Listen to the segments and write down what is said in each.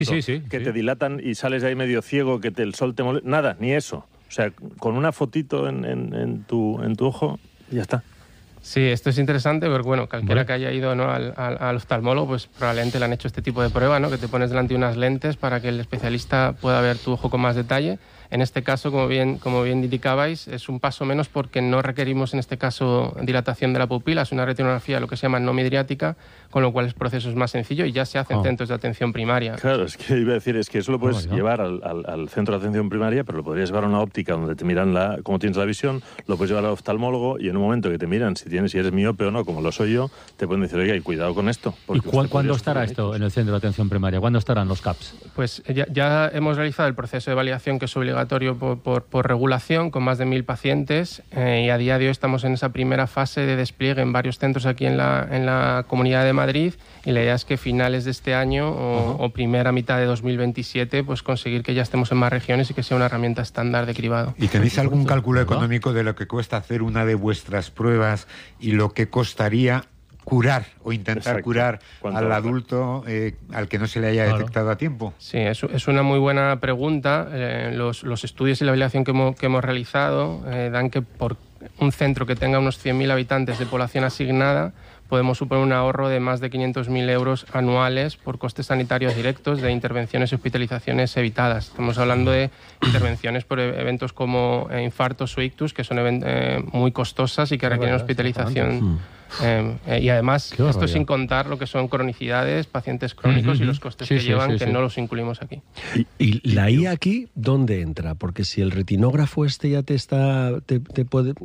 que te dilatan y sales de ahí medio ciego, que el sol te molesta. Nada, ni eso. O sea, con una fotito en tu ojo, ya está. Sí, esto es interesante porque, bueno, cualquiera que haya ido, ¿no?, al oftalmólogo, pues probablemente le han hecho este tipo de prueba, ¿no?, que te pones delante de unas lentes para que el especialista pueda ver tu ojo con más detalle. En este caso, como bien indicabais, es un paso menos porque no requerimos en este caso dilatación de la pupila, es una retinografía lo que se llama no midriática, con lo cual el proceso es más sencillo y ya se hace en centros de atención primaria. Claro, es que iba a decir, es que eso lo puedes llevar al centro de atención primaria, pero lo podrías llevar a una óptica donde te miran cómo tienes la visión, lo puedes llevar al oftalmólogo y en un momento que te miran si eres miope o no, como lo soy yo, te pueden decir, oiga, y cuidado con esto. ¿Y cuándo estará esto en el centro de atención primaria? ¿Cuándo estarán los CAPs? Pues ya hemos realizado el proceso de validación, que es obligatorio por regulación, con más de 1.000 pacientes, y a día de hoy estamos en esa primera fase de despliegue en varios centros aquí en la Comunidad de Madrid, y la idea es que finales de este año o primera mitad de 2027 pues conseguir que ya estemos en más regiones y que sea una herramienta estándar de cribado. ¿Y tenéis algún cálculo económico de lo que cuesta hacer una de vuestras pruebas y lo que costaría curar o intentar curar al adulto al que no se le haya detectado a tiempo? Sí, es una muy buena pregunta. Los estudios y la validación que hemos realizado dan que por un centro que tenga unos 100.000 habitantes de población asignada podemos suponer un ahorro de más de 500.000 euros anuales por costes sanitarios directos de intervenciones y hospitalizaciones evitadas. Estamos hablando de intervenciones por eventos como infartos o ictus, que son muy costosas y que requieren hospitalización. Y además, esto sin contar lo que son cronicidades, pacientes crónicos y los costes que llevan, que no los incluimos aquí. ¿Y la IA aquí dónde entra? Porque si el retinógrafo ya te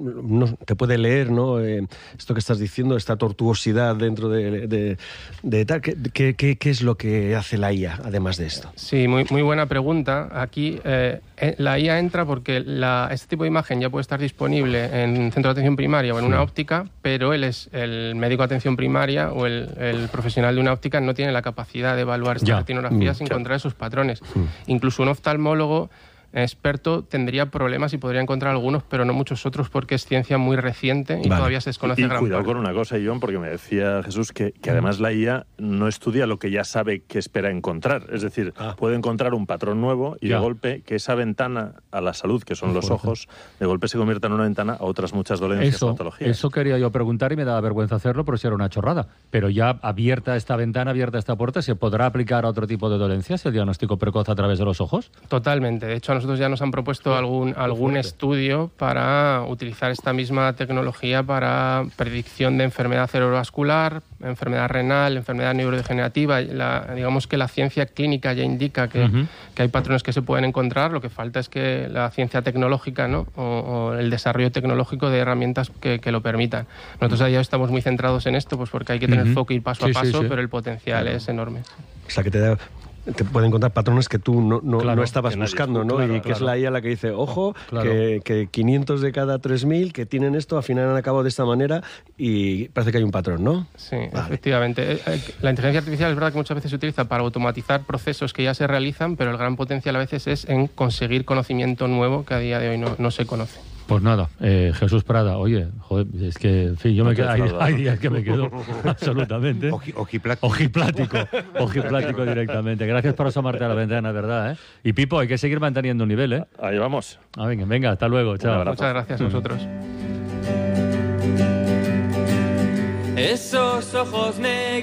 puede leer, ¿no? Esto que estás diciendo, esta tortuosidad dentro de tal, ¿qué es lo que hace la IA además de esto? Sí, muy buena pregunta. Aquí la IA entra porque este tipo de imagen ya puede estar disponible en centro de atención primaria o en una óptica, pero el médico de atención primaria o el profesional de una óptica no tiene la capacidad de evaluar esta retinografía sin encontrar esos patrones. Incluso un oftalmólogo experto tendría problemas y podría encontrar algunos, pero no muchos otros, porque es ciencia muy reciente y todavía se desconoce gran parte. Cuidado con una cosa, John, porque me decía Jesús que además la IA no estudia lo que ya sabe que espera encontrar. Es decir, puede encontrar un patrón nuevo y de golpe que esa ventana a la salud, que son los ojos, de golpe se convierta en una ventana a otras muchas dolencias y patologías. Eso quería yo preguntar y me daba vergüenza hacerlo, pero si era una chorrada. Pero ya abierta esta ventana, abierta esta puerta, ¿se podrá aplicar a otro tipo de dolencias el diagnóstico precoz a través de los ojos? Totalmente. De hecho, nosotros ya nos han propuesto algún estudio para utilizar esta misma tecnología para predicción de enfermedad cerebrovascular, enfermedad renal, enfermedad neurodegenerativa. Digamos que la ciencia clínica ya indica que hay patrones que se pueden encontrar. Lo que falta es que la ciencia tecnológica, ¿no?, o el desarrollo tecnológico de herramientas que lo permitan. Nosotros a día estamos muy centrados en esto, pues porque hay que tener foco y ir paso a paso, pero el potencial es enorme. O sea, que te pueden encontrar patrones que tú no estabas buscando, ¿no? Y que es la IA la que dice, ojo, que 500 de cada 3.000 que tienen esto, al final han acabado de esta manera y parece que hay un patrón, ¿no? Sí, efectivamente. La inteligencia artificial es verdad que muchas veces se utiliza para automatizar procesos que ya se realizan, pero el gran potencial a veces es en conseguir conocimiento nuevo que a día de hoy no se conoce. Pues nada, Jesús Prada, oye, joder, es que, en fin, yo me quedo, hay días que me quedo absolutamente ojiplático directamente. Gracias por asomarte a la ventana, ¿verdad? Y Pipo, hay que seguir manteniendo un nivel, ¿eh? Ahí vamos. Venga, hasta luego, chao. Muchas gracias a vosotros. Esos ojos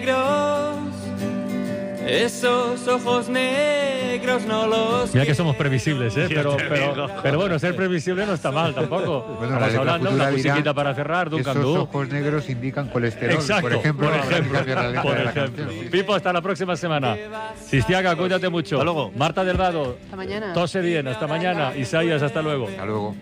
negros no los... Mira que somos previsibles, pero bueno, ser previsible no está mal tampoco. Bueno, estamos hablando de una musiquita para cerrar, Duncan Esos Du. ojos negros indican colesterol, exacto, por ejemplo. Por ejemplo. Pipo, hasta la próxima semana. Sistiaga, cuídate mucho. Hasta luego. Marta Delgado, hasta mañana. tose bien, hasta mañana. Isaías, hasta luego. Hasta luego.